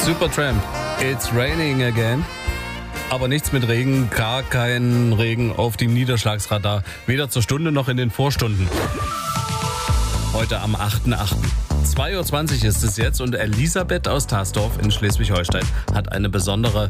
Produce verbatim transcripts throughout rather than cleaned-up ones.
Supertramp, It's Raining Again. Aber nichts mit Regen, gar kein Regen auf dem Niederschlagsradar. Weder zur Stunde noch in den Vorstunden. Heute am achten achten zwei Uhr zwanzig ist es jetzt und Elisabeth aus Tasdorf in Schleswig-Holstein hat eine besondere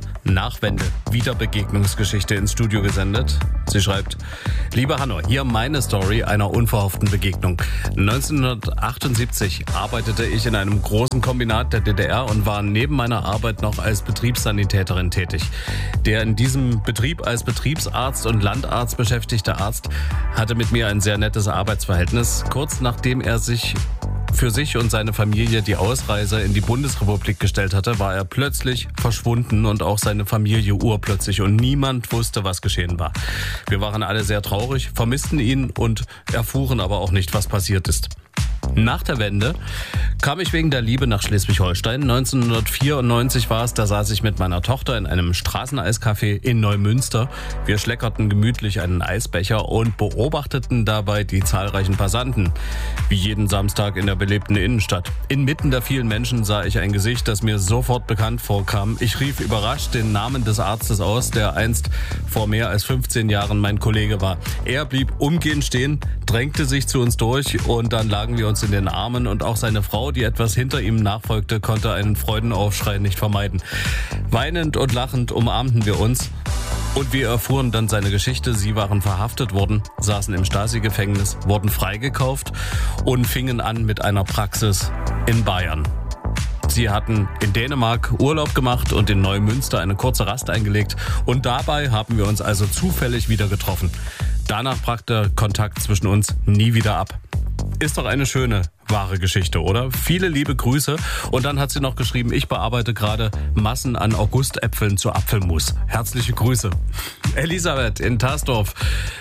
Nachwende-Wiederbegegnungsgeschichte ins Studio gesendet. Sie schreibt: Liebe Hanno, hier meine Story einer unverhofften Begegnung. neunzehnhundertachtundsiebzig arbeitete ich in einem großen Kombinat der D D R und war neben meiner Arbeit noch als Betriebssanitäterin tätig. Der in diesem Betrieb als Betriebsarzt und Landarzt beschäftigte Arzt hatte mit mir ein sehr nettes Arbeitsverhältnis. Kurz nachdem er sich für sich und seine Familie die Ausreise in die Bundesrepublik gestellt hatte, war er plötzlich verschwunden und auch seine Familie urplötzlich und niemand wusste, was geschehen war. Wir waren alle sehr traurig, vermissten ihn und erfuhren aber auch nicht, was passiert ist. Nach der Wende kam ich wegen der Liebe nach Schleswig-Holstein. neunzehnhundertvierundneunzig war es, da saß ich mit meiner Tochter in einem Straßeneiscafé in Neumünster. Wir schleckerten gemütlich einen Eisbecher und beobachteten dabei die zahlreichen Passanten. Wie jeden Samstag in der belebten Innenstadt. Inmitten der vielen Menschen sah ich ein Gesicht, das mir sofort bekannt vorkam. Ich rief überrascht den Namen des Arztes aus, der einst vor mehr als fünfzehn Jahren mein Kollege war. Er blieb umgehend stehen, drängte sich zu uns durch und dann lagen wir uns in den Armen und auch seine Frau, die etwas hinter ihm nachfolgte, konnte einen Freudenaufschrei nicht vermeiden. Weinend und lachend umarmten wir uns und wir erfuhren dann seine Geschichte. Sie waren verhaftet worden, saßen im Stasi-Gefängnis, wurden freigekauft und fingen an mit einer Praxis in Bayern. Sie hatten in Dänemark Urlaub gemacht und in Neumünster eine kurze Rast eingelegt und dabei haben wir uns also zufällig wieder getroffen. Danach brach der Kontakt zwischen uns nie wieder ab. Ist doch eine schöne, wahre Geschichte, oder? Viele liebe Grüße. Und dann hat sie noch geschrieben, ich bearbeite gerade Massen an Augustäpfeln zu Apfelmus. Herzliche Grüße. Elisabeth in Tasdorf,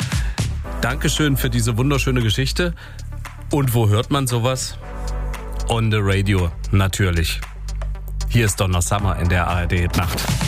Dankeschön für diese wunderschöne Geschichte. Und wo hört man sowas? On the radio, natürlich. Hier ist Donna Summer in der A R D-Nacht.